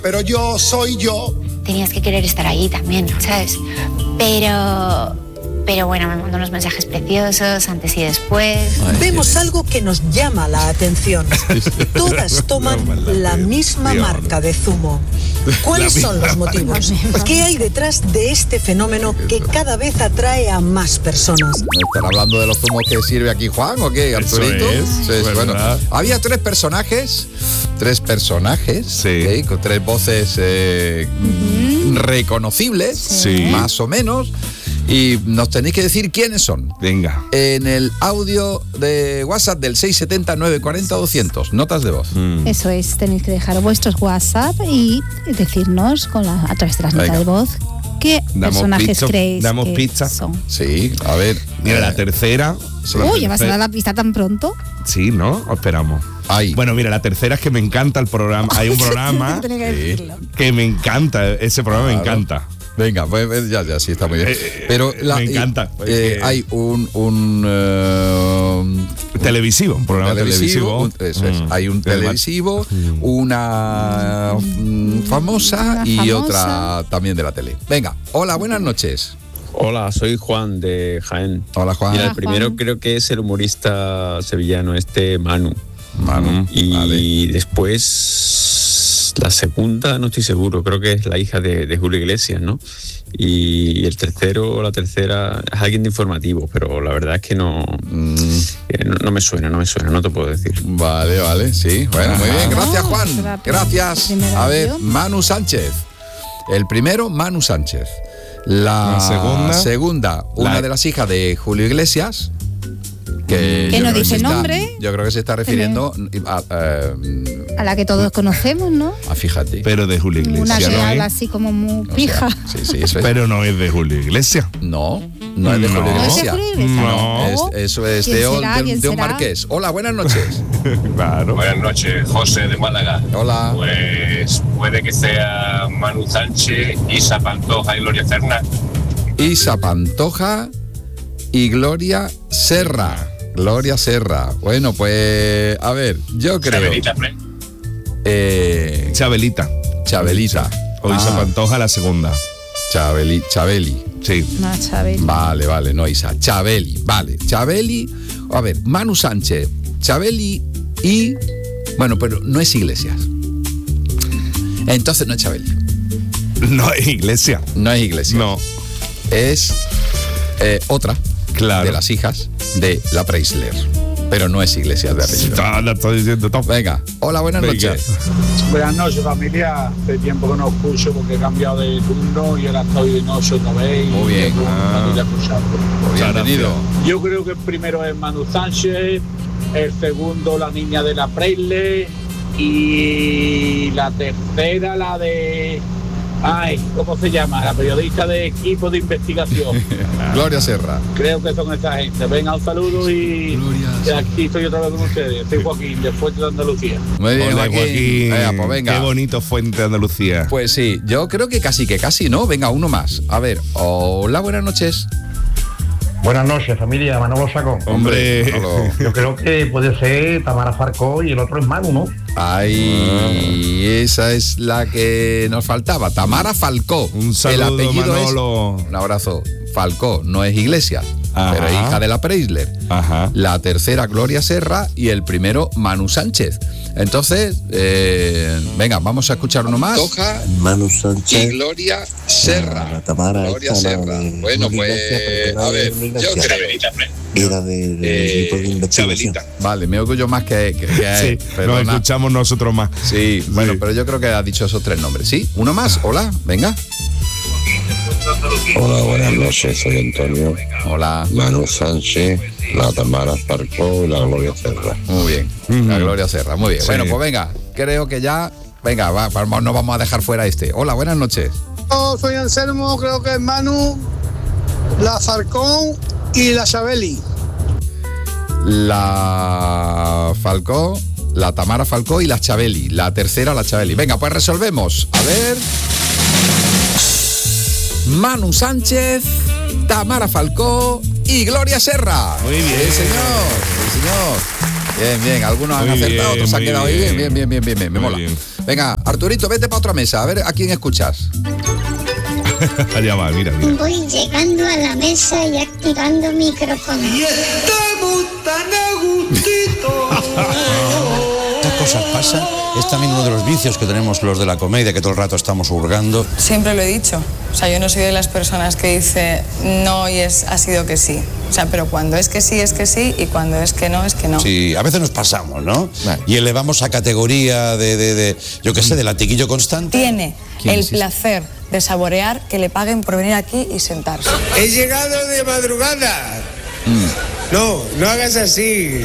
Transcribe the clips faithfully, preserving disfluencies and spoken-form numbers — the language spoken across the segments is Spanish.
Pero yo soy yo. Tenías que querer estar ahí también, ¿sabes? Pero... Pero bueno, me mandó unos mensajes preciosos antes y después. Ay, Vemos algo que nos llama la atención. Todas toman la misma marca de zumo. ¿Cuáles son los motivos? ¿Qué hay detrás de este fenómeno que cada vez atrae a más personas? ¿Están hablando de los zumos que sirve aquí Juan o qué, Arturito? Eso es, sí, es bueno, había tres personajes, tres personajes, sí. ¿okay? Con tres voces eh, uh-huh. reconocibles, sí. más o menos. Y nos tenéis que decir quiénes son. Venga. En el audio de WhatsApp del seis siete cero, nueve cuatro cero, doscientos. Notas de voz. Mm. Eso es, tenéis que dejar vuestros WhatsApp y decirnos con la, a través de las notas de voz qué damos personajes pizza, creéis damos que pizza. son. Sí, a ver. Mira, eh, la tercera. Sí. Uy, ¿ya vas a dar la pista tan pronto? Sí, ¿no? O esperamos. Ay. Bueno, mira, la tercera es que me encanta el programa. Hay un programa que, sí, que me encanta. Ese programa claro. me encanta. Venga, pues ya, ya, sí, está muy bien. Eh, Pero la, me encanta. Eh, eh, hay un... un uh, televisivo, un programa televisivo. televisivo. Un, eso es. Mm. Hay un televisivo, una mm, famosa una y famosa. Otra también de la tele. Venga, hola, buenas noches. Hola, soy Juan de Jaén. Hola, Juan. Mira, el Hola, primero Juan. creo que es el humorista sevillano, este Manu. Manu. Y vale. después la segunda no estoy seguro, creo que es la hija de, de Julio Iglesias, ¿no? Y el tercero o la tercera es alguien de informativo, pero la verdad es que no, mm. eh, no, no me suena, no me suena, no te puedo decir. Vale, vale, sí. Bueno, muy bien. Gracias, Juan. Gracias. A ver, Manu Sánchez. El primero, Manu Sánchez. La, la segunda, segunda, una la... de las hijas de Julio Iglesias. Que, que no dice que nombre. Está, yo creo que se está refiriendo a, a, a la que todos conocemos, ¿no? A fíjate. Pero de Julio Iglesias. Una que ¿no habla es? así como muy pija. O sea, sí, sí, eso es. Pero no es de Julio Iglesias. No, no es de Julio no. Iglesias. ¿No es de Julio Iglesias? No, es, eso es de, será? de, de un marqués. Hola, buenas noches. Claro. Buenas noches, José de Málaga. Hola. Pues puede que sea Manu Sánchez, Isa Pantoja y Gloria Serra. Isa Pantoja y Gloria Serra. Gloria Serra. Bueno, pues, a ver, yo creo... Chabelita, ¿pre? Eh, Chabelita. Chabelita. O Isa ah. Pantoja la segunda. Chabeli. Chabeli. Sí. No, Chabeli. Vale, vale, no Isa. Chabeli, vale. Chabeli. A ver, Manu Sánchez, Chabeli y... Bueno, pero no es Iglesias. Entonces no es Chabeli. No es Iglesias. No es Iglesias. No. Es eh, otra. Claro. De las hijas de la Preisler. Pero no es Iglesias de apellido. Está, lo estoy diciendo todo. Venga. Hola, buenas Venga. noches. Buenas noches, familia. Hace tiempo que no escucho porque he cambiado de turno y ahora estoy en ocho no veis. Muy bien. Ah. Bienvenido. Yo creo que el primero es Manu Sánchez, el segundo la niña de la Preisler y la tercera la de... Ay, ¿cómo se llama? La periodista de equipo de investigación. Gloria Serra. Creo que son esta gente. Venga, un saludo y Gloria. Aquí estoy otra vez con ustedes. Soy Joaquín, de Fuente de Andalucía. Muy bien, Hola, Joaquín. Joaquín. Venga, pues venga. Qué bonito Fuente de Andalucía. Pues sí, yo creo que casi que casi, ¿no? Venga, uno más. A ver, hola, buenas noches. Buenas noches, familia. Manolo Sacón. Hombre, Manolo. Yo creo que puede ser Tamara Falcó y el otro es Manu, ¿no? Ay, ah. esa es la que nos faltaba. Tamara Falcó. Un saludo, el apellido Manolo. Es, un abrazo. Falcó, no es Iglesias, Ajá. pero es hija de la Preisler. Ajá. La tercera, Gloria Serra, y el primero, Manu Sánchez. Entonces, eh, venga, vamos a escuchar uno más. Toja, Manu Sánchez y Gloria Serra. La Tamara Gloria Serra. De, bueno, pues, a ver, yo creo. Era del de equipo de investigación. Vale, me oigo yo más que, que, que sí, nos escuchamos nosotros más. Sí, bueno, sí. Pero yo creo que ha dicho esos tres nombres. ¿Sí? Uno más, hola, venga. Hola, buenas noches, soy Antonio. Hola. Manu Sánchez, la Tamara Falcó y la Gloria Serra. Muy bien, uh-huh. La Gloria Serra, muy bien. Sí. Bueno, pues venga, creo que ya, venga, va, no vamos a dejar fuera este. Hola, buenas noches. Yo soy Anselmo, creo que es Manu, la Falcón y la Chabeli. La Falcó, la Tamara Falcó y la Chabeli. La tercera, la Chabeli. Venga, pues resolvemos. A ver... Manu Sánchez, Tamara Falcó y Gloria Serra. Muy bien. Sí, señor. Sí, señor. Bien, bien. Algunos muy han acertado, bien, otros han quedado bien. Bien, bien, bien, bien, bien. Me muy mola. Bien. Venga, Arturito, vete para otra mesa, a ver a quién escuchas. Allá va, mira, mira. Voy llegando a la mesa y activando micrófono. Y estamos tan a gustito. Estas cosas pasan. Es también uno de los vicios que tenemos los de la comedia, que todo el rato estamos hurgando. Siempre lo he dicho. O sea, yo no soy de las personas que dice no y es ha sido que sí. O sea, pero cuando es que sí, es que sí, y cuando es que no, es que no. Sí, a veces nos pasamos, ¿no? Vale. Y elevamos a categoría de, de, de yo qué sé, de latiquillo constante. Tiene el placer de saborear que le paguen por venir aquí y sentarse. He llegado de madrugada. Mm. No, no hagas así.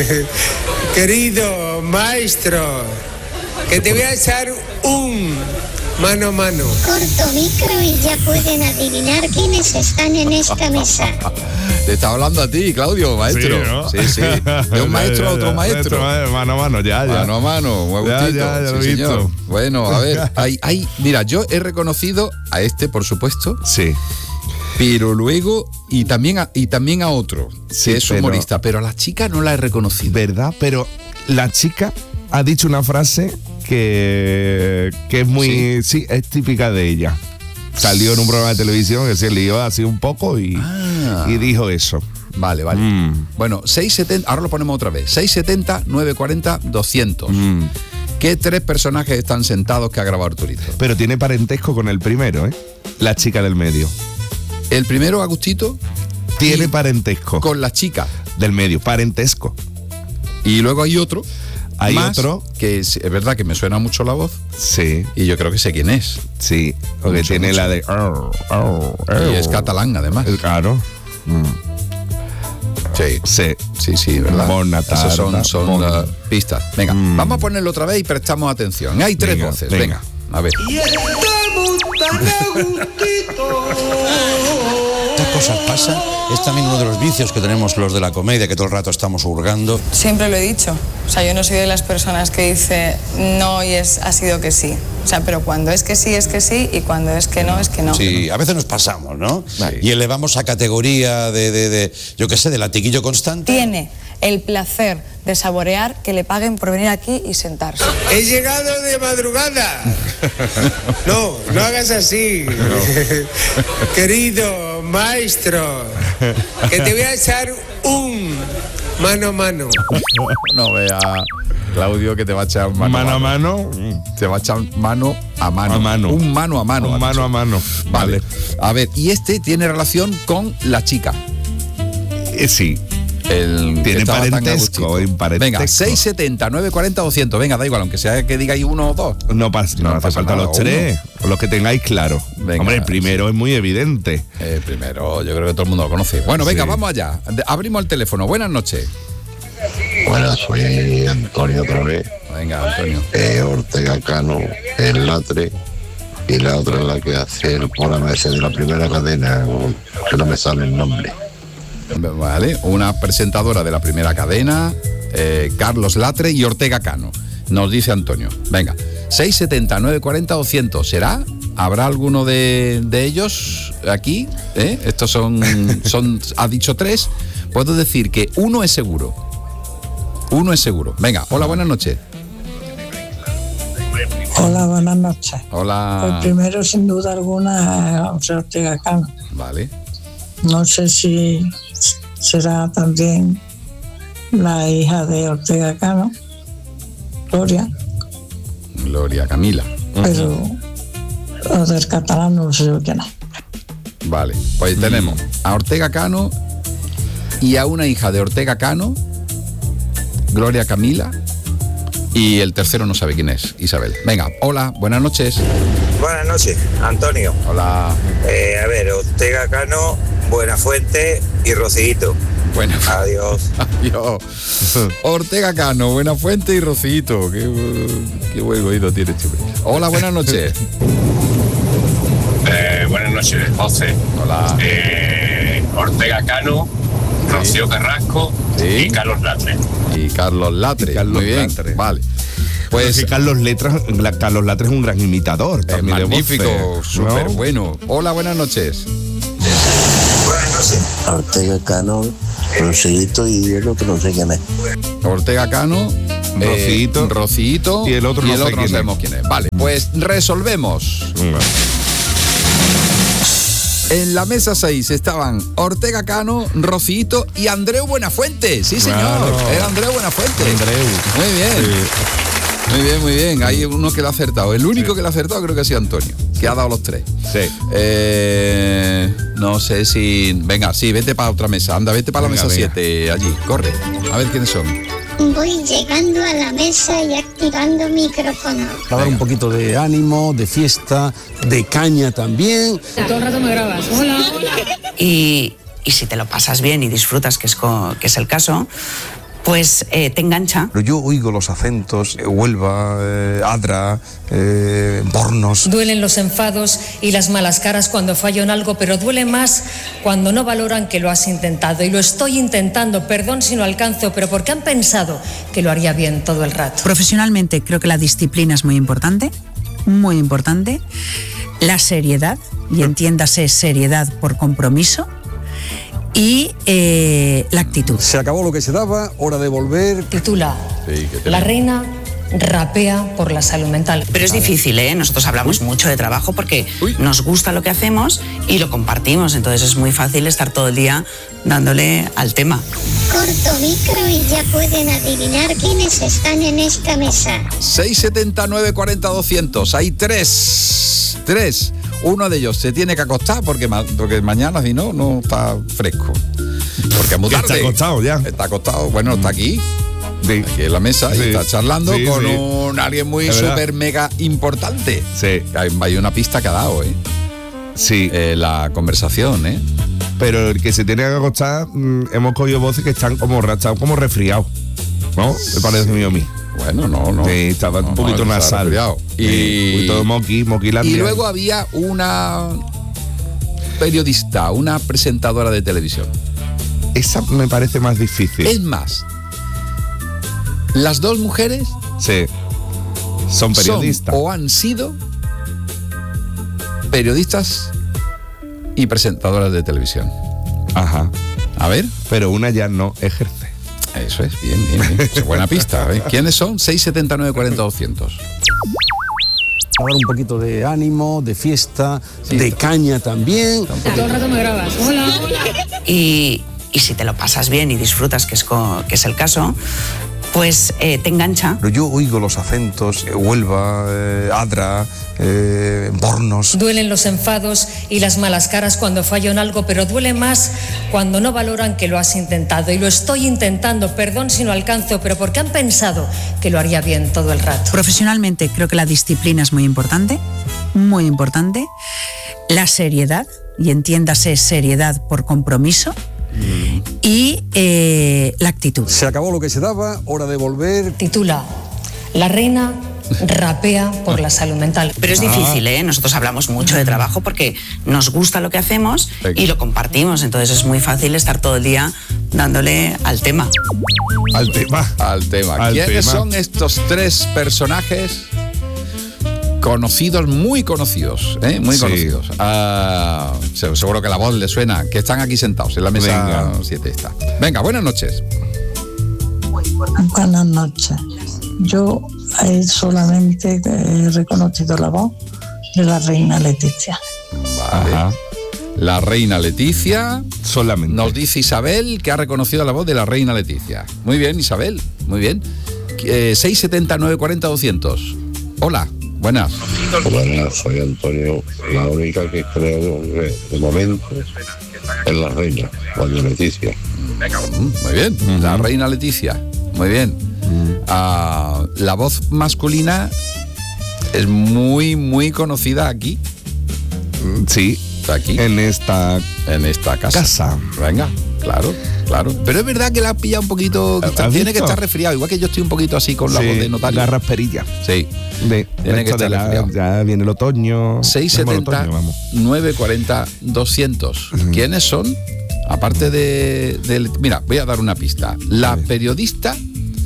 Querido maestro, que te voy a echar un mano a mano. Corto micro y ya pueden adivinar quiénes están en esta mesa. Te está hablando a ti, Claudio, maestro. Sí, ¿no? sí, sí. De un maestro a otro maestro. Mano a mano, ya, ya. Mano a mano, muy ya, gustito. ya, ya lo sí, he visto. Señor. Bueno, a ver, hay, hay, mira, yo he reconocido a este, por supuesto. Sí. Pero luego, y también a, y también a otro, sí, que es pero, humorista, pero a la chica no la he reconocido. ¿Verdad? Pero la chica ha dicho una frase que, que es muy, sí. sí, es típica de ella. Salió en un programa de televisión que se lió así un poco y, ah. y dijo eso. Vale, vale. Mm. Bueno, seiscientos setenta, ahora lo ponemos otra vez. seiscientos setenta, novecientos cuarenta, doscientos. Mm. ¿Qué tres personajes están sentados que ha grabado Arturito? Pero tiene parentesco con el primero, ¿eh? La chica del medio. El primero, Agustito, tiene parentesco con la chica del medio, parentesco. Y luego hay otro. Hay más, otro que es, es verdad que me suena mucho la voz. Sí. Y yo creo que sé quién es. Sí. Porque mucho, tiene mucho. La de. Oh, oh, oh. Y es catalán, además. Claro. Mm. Sí. Sí. Sí, sí, ¿verdad? Bona tarda, Esas son, son bona. pistas. Venga, mm. vamos a ponerlo otra vez y prestamos atención. Hay tres venga, voces. Venga. venga, a ver. Y estamos tan a gustito. Estas cosas pasan. Es también uno de los vicios que tenemos los de la comedia, que todo el rato estamos hurgando. Siempre lo he dicho. O sea, yo no soy de las personas que dice no y es ha sido que sí. O sea, pero cuando es que sí, es que sí, y cuando es que no, es que no. Sí, a veces nos pasamos, ¿no? Sí. Y elevamos a categoría de, de, de yo qué sé, de latiquillo constante. Tiene el placer de saborear que le paguen por venir aquí y sentarse. He llegado de madrugada. No, no hagas así. No. Querido maestro, que te voy a echar un mano a mano. No vea, Claudio, que te va a echar mano, mano a mano. Te va a echar mano a mano. A mano. Un mano a mano. Un mano a mano. Vale. A ver, y este tiene relación con la chica. Eh, sí. El tiene parentesco, parentesco. Venga, seiscientos setenta, novecientos cuarenta, doscientos. Venga, da igual, aunque sea que digáis uno o dos. No pasa, no, no hace falta los tres, uno. Los que tengáis claro. Venga, hombre, el primero sí. es muy evidente. El primero, yo creo que todo el mundo lo conoce. Bueno, venga, sí. vamos allá. Abrimos el teléfono. Buenas noches. Buenas, soy Antonio otra vez. Venga, Antonio. Eh, Ortega Cano, el Latre, y la otra es la que hace el programa ese de la primera cadena, que no me sale el nombre. Vale, una presentadora de la primera cadena, eh, Carlos Latre y Ortega Cano, nos dice Antonio. Venga, seiscientos setenta, novecientos cuarenta, doscientos. ¿Será? ¿Habrá alguno de, de ellos aquí? ¿Eh? Estos son, son, ha dicho tres. Puedo decir que uno es seguro. Uno es seguro. Venga, hola, buenas noches. Hola, buenas noches. Hola. El primero, sin duda alguna, es Ortega Cano. Vale. No sé si será también la hija de Ortega Cano, Gloria. Gloria Camila. Pero lo del catalán no sé quién es. Vale, pues tenemos a Ortega Cano y a una hija de Ortega Cano, Gloria Camila, y el tercero no sabe quién es, Isabel. Venga, hola, buenas noches. Buenas noches, Antonio. Hola. Eh, a ver, Ortega Cano, Buenafuente y Rocito. Bueno. Adiós. Adiós. Ortega Cano, Buenafuente y Rocito. Qué, qué buen oído tiene este. Hola, buenas noches. Eh, buenas noches, José. Hola. Eh, Ortega Cano, sí. Rocío Carrasco, sí. Y Carlos Latre. Y Carlos Latre. Y Carlos Muy bien. Latre. Vale. Pues es que Carlos, Letras, Carlos Latre es un gran imitador. Es también magnífico, súper ¿no? bueno. Hola, buenas noches. Buenas noches. Ortega Cano, Rosito y el otro no sé quién es. Ortega Cano, Rocito. Eh, Rocito. Y el otro, y no, el sé otro no quién sabemos es. quién es. Vale, pues resolvemos. No. En la mesa seis estaban Ortega Cano, Rocito y Andreu Buenafuente. Sí, señor. Claro. Era Andreu Buenafuente. Andreu. Muy bien. Sí. Muy bien, muy bien. Hay uno que lo ha acertado. El único Sí. que lo ha acertado creo que ha sido Antonio, que ha dado los tres. Sí. Eh, no sé si... Venga, sí, vete para otra mesa. Anda, vete para la Venga, mesa venga. siete, allí. Corre. A ver quiénes son. Voy llegando a la mesa y activando micrófono. Para dar un poquito de ánimo, de fiesta, de caña también. Todo el rato me grabas. Hola, hola. Y, y si te lo pasas bien y disfrutas, que es, co- que es el caso, pues eh, te engancha. Pero yo oigo los acentos, eh, Huelva, eh, Adra, eh, Bornos. Duelen los enfados y las malas caras cuando fallo en algo, pero duele más cuando no valoran que lo has intentado. Y lo estoy intentando, perdón si no alcanzo, pero porque han pensado que lo haría bien todo el rato. Profesionalmente creo que la disciplina es muy importante, muy importante. La seriedad, y entiéndase seriedad por compromiso. Y eh, la actitud. Se acabó lo que se daba, hora de volver. Titula, Sí, que te- La reina rapea por la salud mental. Pero es difícil, ¿eh? Nosotros hablamos mucho de trabajo porque Uy. nos gusta lo que hacemos y lo compartimos. Entonces es muy fácil estar todo el día dándole al tema. Corto micro y ya pueden adivinar quiénes están en esta mesa. seis setenta, nueve cuarenta, doscientos. Hay tres. Tres. Uno de ellos se tiene que acostar porque, ma- porque mañana, si no, no está fresco. Porque es muy Que tarde. está acostado ya. Está acostado. Bueno, está aquí. Sí. Aquí en la mesa y Sí. está charlando Sí, con sí. un alguien muy Es verdad. súper mega importante. Sí. Hay, hay una pista que ha dado, ¿eh? Sí. Eh, la conversación, ¿eh? Pero el que se tiene que acostar, mm, hemos cogido voces que están como rachados, como resfriados. ¿No? Me parece mío a mí. Bueno, no, no. Sí, estaba No, un no, poquito está nasal. resfriado. Y Y- un poquito de moqui, moquilandia. Y luego había una periodista, una presentadora de televisión. Esa me parece más difícil. Es más, las dos mujeres Sí. Son periodistas. son o han sido periodistas y presentadoras de televisión. Ajá. A ver. Pero una ya no ejerce. Eso es, bien, bien, bien. Es buena pista. ¿eh? ¿Quiénes son? seis setenta, nueve cuarenta, doscientos. Para dar un poquito de ánimo, de fiesta, de caña también. Todo el rato me grabas. Hola, hola. Y, y si te lo pasas bien y disfrutas, que es, co- que es el caso, pues eh, te engancha. Pero yo oigo los acentos, eh, Huelva, eh, Adra, eh, Bornos. Duelen los enfados y las malas caras cuando fallo en algo, pero duele más cuando no valoran que lo has intentado. Y lo estoy intentando, perdón si no alcanzo, pero porque han pensado que lo haría bien todo el rato. Profesionalmente creo que la disciplina es muy importante, muy importante. La seriedad, y entiéndase seriedad por compromiso. Y eh, la actitud. Se acabó lo que se daba, hora de volver. Titula, La reina rapea por la salud mental. Pero es difícil, ¿eh? Nosotros hablamos mucho de trabajo porque nos gusta lo que hacemos y lo compartimos. Entonces es muy fácil estar todo el día dándole al tema. Al tema. Al tema. Al ¿Quiénes tema. son estos tres personajes conocidos, muy conocidos, ¿eh? Muy Sí. conocidos? Ah, se- seguro que la voz le suena, que están aquí sentados en la mesa Venga. siete está. Venga, buenas noches. Buenas noches. Yo eh, solamente he reconocido la voz de la reina Leticia. Vale. Ajá. La reina Leticia. Solamente. Nos dice Isabel que ha reconocido la voz de la reina Leticia. Muy bien, Isabel. Muy bien. Eh, seis setenta, nueve cuarenta, doscientos. Hola, buenas. Buenas, soy Antonio. La única que creo que de momento es la reina, doña Leticia. Mm, Muy bien, la reina Leticia. Muy bien. Ah, la voz masculina es muy, muy conocida aquí. Sí. Aquí. En esta En esta casa. casa. Venga, claro, claro. Pero es verdad que la ha pillado un poquito. ¿Has Tiene visto? que estar resfriado. Igual que yo estoy un poquito así con la Sí, voz de notario. la rasperilla. Sí. De, Tiene que esto de estar la- resfriado. ya viene el otoño. seis Vamos al setenta, otoño, vamos. nueve cuarenta, doscientos. ¿Quiénes son? Aparte de, de- Mira, voy a dar una pista. La periodista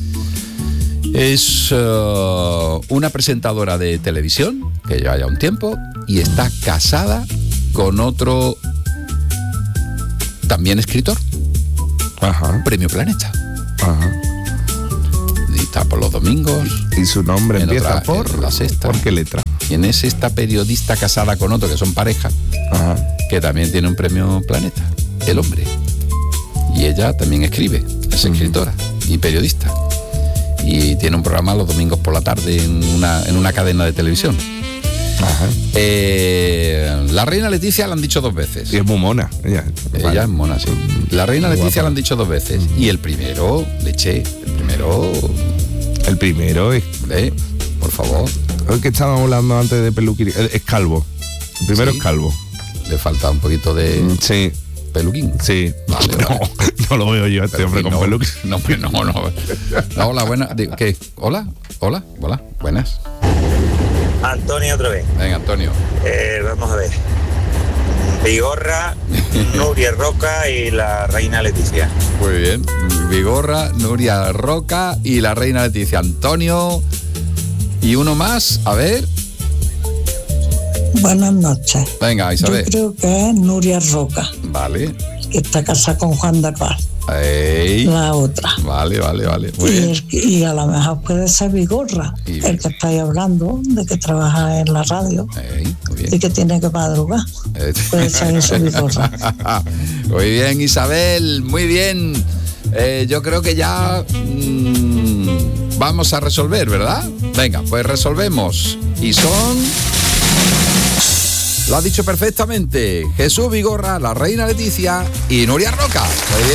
es eh, una presentadora de televisión que lleva ya un tiempo y está casada con otro también escritor. Ajá. Premio Planeta. Ajá. Y está por los domingos. Y su nombre empieza otra, por la sexta. ¿Por qué letra? Y en es esta periodista casada con otro, que son pareja, Ajá. que también tiene un premio Planeta, El Hombre. Y ella también escribe, es escritora uh-huh. y periodista. Y tiene un programa los domingos por la tarde en una, en una cadena de televisión. Ajá. Eh, la reina Leticia la han dicho dos veces. Y es muy mona. Ella, ella vale. es mona, sí. La reina muy Leticia guapa. La han dicho dos veces. Uh-huh. Y el primero, leche, el primero... El primero es... ¿Eh? Por favor. El que estábamos hablando antes de peluquín. Es calvo. El primero ¿Sí? es calvo. Le falta un poquito de... Sí. ¿Peluquín? Sí. Vale, no, vale. no lo veo yo a este hombre con no, peluquín. No, no, no. no hola, buenas. ¿Qué? ¿Hola? ¿Hola? ¿Hola? Buenas. Antonio otra vez. Venga, Antonio. Eh, vamos a ver. Vigorra, Nuria Roca y la reina Leticia. Muy bien. Vigorra, Nuria Roca y la reina Leticia. Antonio. Y uno más, a ver. Buenas noches. Venga, Isabel. Yo creo que es Nuria Roca. Vale. Que está casada con Juan de Arval. Ey. La otra. Vale, vale, vale. Muy y, bien. El, y a lo mejor puede ser Vigorra, y el que estáis hablando, de que trabaja en la radio. Ey, muy bien. Y que tiene que madrugar. Eh. Puede ser eso Vigorra. Muy bien, Isabel, muy bien. Eh, yo creo que ya mmm, vamos a resolver, ¿verdad? Venga, pues resolvemos. Y son... Lo ha dicho perfectamente. Jesús Vigorra, la reina Leticia y Nuria Roca. Muy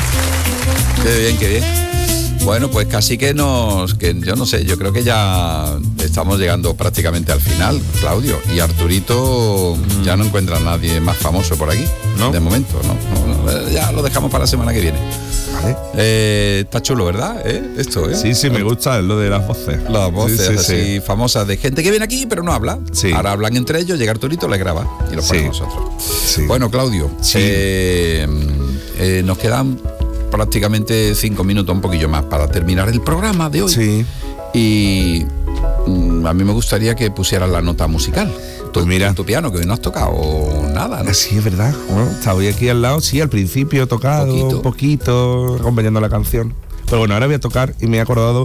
bien. Qué bien, qué bien. Bueno, pues casi que nos... que yo no sé, yo creo que ya estamos llegando prácticamente al final, Claudio. Y Arturito mm. ya no encuentra a nadie más famoso por aquí. ¿No? De momento, ¿no? no, no ya lo dejamos para la semana que viene. Vale. Eh, está chulo, ¿verdad? ¿Eh? Esto, ¿eh? Sí, sí, me gusta lo de las voces. Las voces sí, sí, así sí. famosas de gente que viene aquí pero no habla. Sí. Ahora hablan entre ellos, llega Arturito, le graba y lo ponemos sí. nosotros. Sí. Bueno, Claudio, sí. eh, eh, nos quedan prácticamente cinco minutos, un poquillo más para terminar el programa de hoy. Sí. Y mm, a mí me gustaría que pusieras la nota musical. Pues mira, tu piano, que hoy no has tocado nada, ¿no? Sí, es verdad. Bueno, estaba hoy aquí al lado, sí, al principio he tocado poquito. un poquito, acompañando la canción. Pero bueno, ahora voy a tocar y me he acordado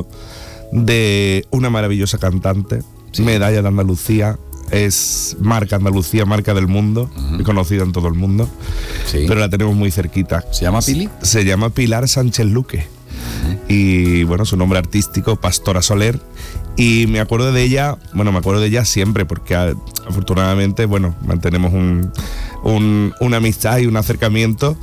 de una maravillosa cantante, sí. medalla de Andalucía, es marca Andalucía, marca del mundo, uh-huh. conocida en todo el mundo, sí. pero la tenemos muy cerquita. ¿Se llama Pili? Se llama Pilar Sánchez Luque. Uh-huh. Y bueno, su nombre artístico, Pastora Soler. Y me acuerdo de ella, bueno, me acuerdo de ella siempre, porque afortunadamente, bueno, mantenemos un, un, una amistad y un acercamiento,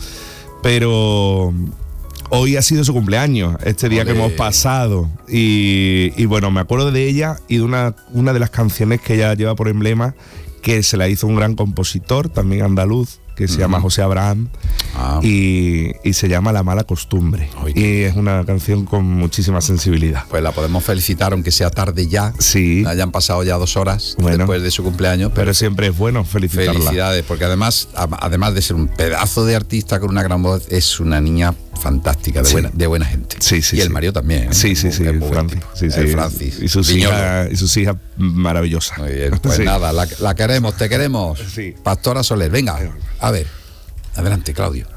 pero hoy ha sido su cumpleaños, este día Olé. que hemos pasado. Y, y bueno, me acuerdo de ella y de una, una de las canciones que ella lleva por emblema, que se la hizo un gran compositor, también andaluz, que se uh-huh. llama José Abraham, ah. y, y se llama La Mala Costumbre. Oy, y es una canción con muchísima sensibilidad. Pues la podemos felicitar, aunque sea tarde ya. Sí. Hayan pasado ya dos horas bueno, después de su cumpleaños. Pero, pero siempre es bueno felicitarla. Felicidades, porque además, además de ser un pedazo de artista con una gran voz, es una niña fantástica, de, sí. buena, de buena gente. Sí, sí, y el sí. marido también. ¿eh? Sí, sí, sí. El Francis. Sí, sí. El Francis. Y sus hijas, y sus hijas maravillosas. Muy bien. Pues sí. nada, la, la queremos, te queremos. Sí. Pastora Soler, venga, a ver. Adelante, Claudio.